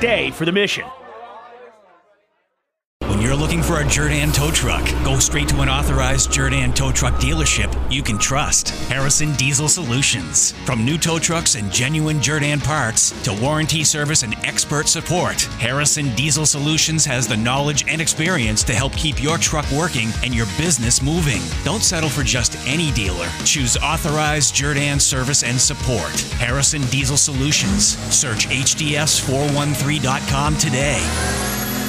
day for the mission. When you're looking for a Jerdan tow truck, go straight to an authorized Jerdan tow truck dealership you can trust. Harrison Diesel Solutions. From new tow trucks and genuine Jerdan parts to warranty service and expert support, Harrison Diesel Solutions has the knowledge and experience to help keep your truck working and your business moving. Don't settle for just any dealer. Choose authorized Jerdan service and support. Harrison Diesel Solutions. Search HDS413.com today.